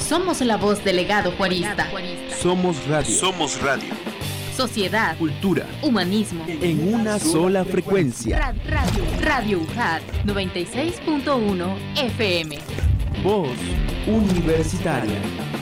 Somos la voz del legado juarista. Somos radio. Somos radio. Sociedad, cultura, humanismo. En una sola frecuencia. Radio UJAT 96.1 FM. Voz universitaria.